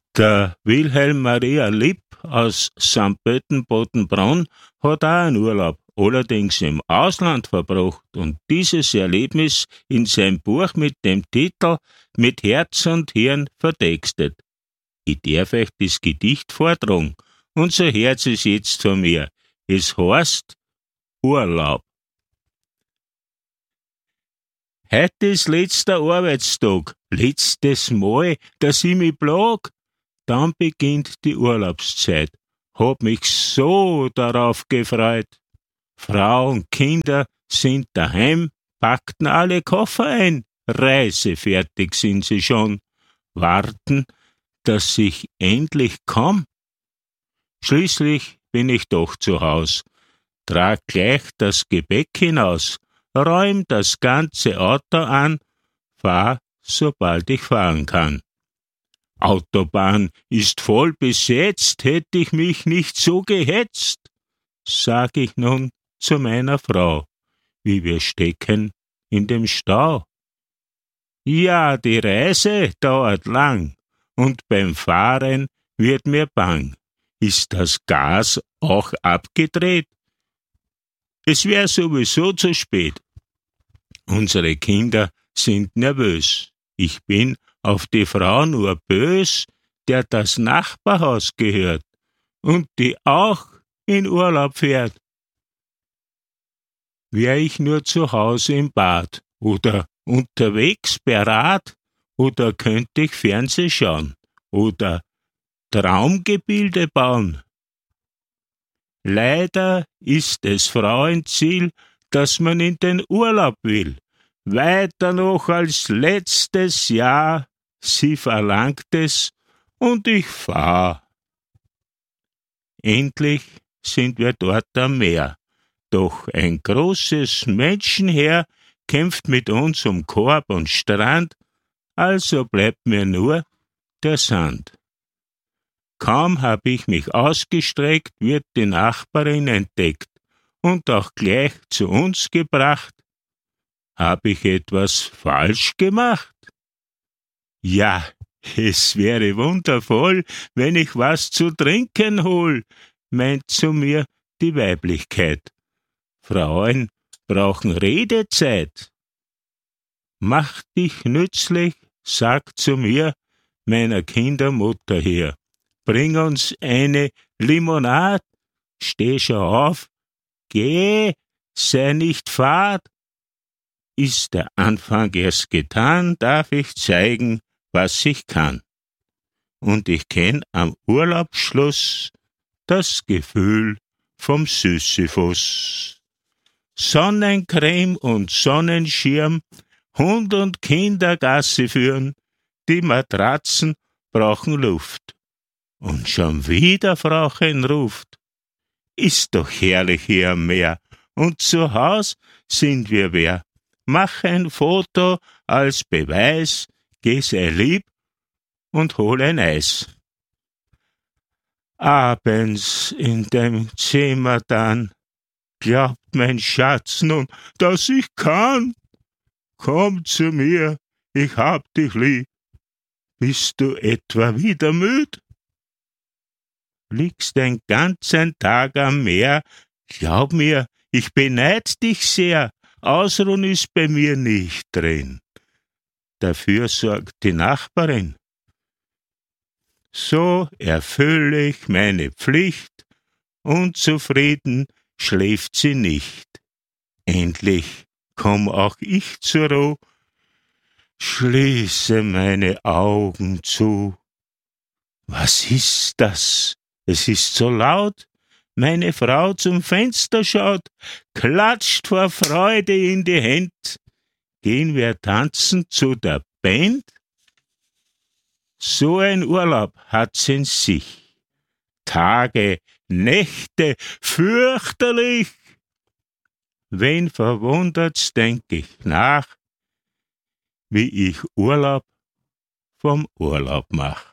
Der Wilhelm Maria Lipp aus St. Pölten-Bodenbronn hat auch einen Urlaub, allerdings im Ausland verbracht und dieses Erlebnis in sein Buch mit dem Titel »Mit Herz und Hirn vertextet«. Ich darf euch das Gedicht vortragen und so hört es jetzt von mir. Es heißt Urlaub. Heute ist letzter Arbeitstag, letztes Mal, dass ich mich plag. Dann beginnt die Urlaubszeit. Hab mich so darauf gefreut. Frau und Kinder sind daheim, packten alle Koffer ein. Reisefertig sind sie schon. Warten, dass ich endlich komm. Schließlich bin ich doch zu Haus. Trag gleich das Gepäck hinaus, räum das ganze Auto an, fahr, sobald ich fahren kann. Autobahn ist voll besetzt, hätt ich mich nicht so gehetzt, sag ich nun zu meiner Frau, wie wir stecken in dem Stau. Ja, die Reise dauert lang, und beim Fahren wird mir bang. Ist das Gas auch abgedreht? Es wär sowieso zu spät. Unsere Kinder sind nervös. Ich bin auf die Frau nur bös, der das Nachbarhaus gehört und die auch in Urlaub fährt. Wär ich nur zu Hause im Bad oder unterwegs berat, oder könnte ich Fernseh schauen oder Traumgebilde bauen. Leider ist es Frauenziel, dass man in den Urlaub will, weiter noch als letztes Jahr, sie verlangt es und ich fahr. Endlich sind wir dort am Meer, doch ein großes Menschenheer kämpft mit uns um Korb und Strand, also bleibt mir nur der Sand. Kaum hab ich mich ausgestreckt, wird die Nachbarin entdeckt und auch gleich zu uns gebracht. Hab ich etwas falsch gemacht? Ja, es wäre wundervoll, wenn ich was zu trinken hol, meint zu mir die Weiblichkeit. Frauen brauchen Redezeit. Mach dich nützlich, sagt zu mir meiner Kindermutter hier. Bring uns eine Limonade, steh schon auf, geh, sei nicht fad. Ist der Anfang erst getan, darf ich zeigen, was ich kann. Und ich kenn am Urlaubsschluss das Gefühl vom Sisyphus. Sonnencreme und Sonnenschirm, Hund und Kinder Gassi führen, die Matratzen brauchen Luft. Und schon wieder Frauchen ruft. Ist doch herrlich hier am Meer, und zu Haus sind wir wer. Mach ein Foto als Beweis, geh sei lieb und hol ein Eis. Abends in dem Zimmer dann, glaubt mein Schatz nun, dass ich kann. Komm zu mir, ich hab dich lieb. Bist du etwa wieder müd? Liegst den ganzen Tag am Meer, glaub mir, ich beneid dich sehr, Ausruhen ist bei mir nicht drin. Dafür sorgt die Nachbarin. So erfülle ich meine Pflicht, unzufrieden schläft sie nicht. Endlich komm auch ich zur Ruhe, schließe meine Augen zu. Was ist das? Es ist so laut, meine Frau zum Fenster schaut, klatscht vor Freude in die Händ. Gehen wir tanzen zu der Band? So ein Urlaub hat's in sich. Tage, Nächte, fürchterlich. Wen verwundert's, denk ich nach, wie ich Urlaub vom Urlaub mach.